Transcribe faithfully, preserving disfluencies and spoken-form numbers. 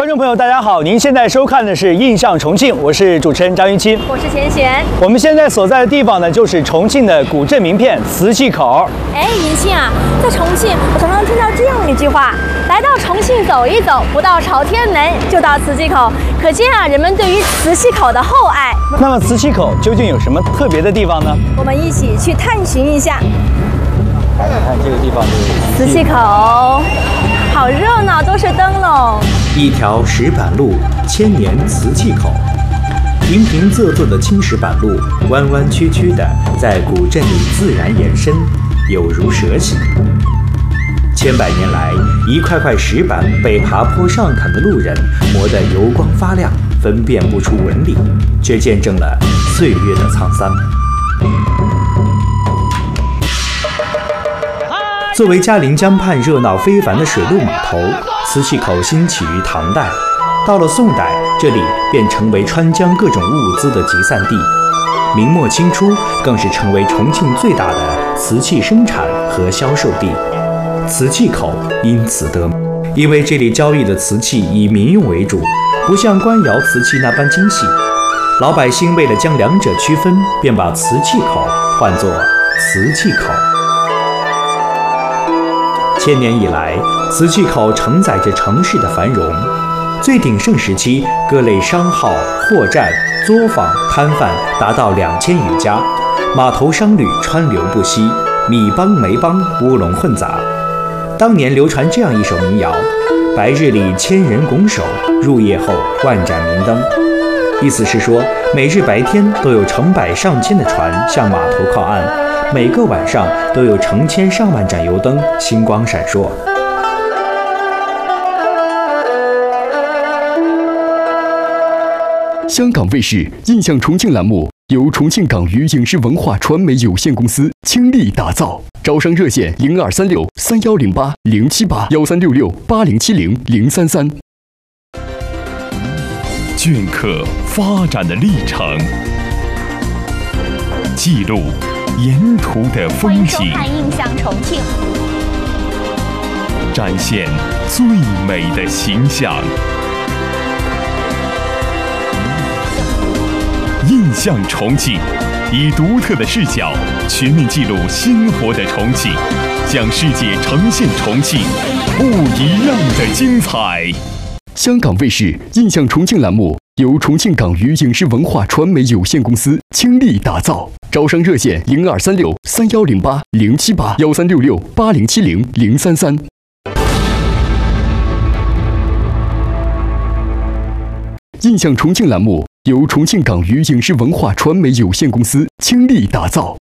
众朋友，大家好！您现在收看的是《印象重庆》，我是主持人张云清， 我是钱璇。 我们现在所在的地方呢，就是重庆的古镇名片磁器口。 哎，云清啊，在重庆，我常常听到这样一句话：来到重庆走一走，不到朝天门就到磁器口。可见啊，人们对于磁器口的厚爱。 那么磁器口究竟有什么特别的地方呢？ 我们一起去探寻一下。 来看这个地方就是磁器口，好热闹，都是灯笼。 一条石板路，千年磁器口。平平仄仄的青石板路，弯弯曲曲的在古镇里自然延伸，有如蛇形。千百年来，一块块石板被爬坡上坎的路人磨得油光发亮，分辨不出纹理，却见证了岁月的沧桑。作为嘉陵江畔热闹非凡的水陆码头，磁器口兴起于唐代。到了宋代，这里便成为川江各种物资的集散地。明末清初，更是成为重庆最大的瓷器生产和销售地。磁器口因此得名，因为这里交易的瓷器以民用为主，不像官窑瓷器那般精细。老百姓为了将两者区分，便把磁器口唤作瓷器口。千年以来，磁器口承载着城市的繁荣。最鼎盛时期，各类商号、货站、作坊、摊贩达到两千余家，码头商旅川流不息，米帮煤帮乌龙混杂。当年流传这样一首民谣：白日里千人拱手，入夜后万盏明灯。意思是说，每日白天都有成百上千的船向码头靠岸，每个晚上都有成千上万盏油灯星光闪烁。 香港卫视《印象重庆》栏目由重庆港娱影视文化传媒有限公司倾力打造，招商热线零二三六三幺零八零七八幺三六六八零七零零三三。 镌刻发展的历程，记录沿途的风景。 欢迎收看《印象重庆》， 展现最美的形象。印象重庆，以独特的视角全面记录鲜活的重庆，向世界呈现重庆不一样的精彩。 香港卫视《印象重庆》栏目由重庆港娱影视文化传媒有限公司倾力打造，招商热线零二三六三幺零八零七八幺三六六八零七零零三三。印象重庆栏目由重庆港娱影视文化传媒有限公司倾力打造，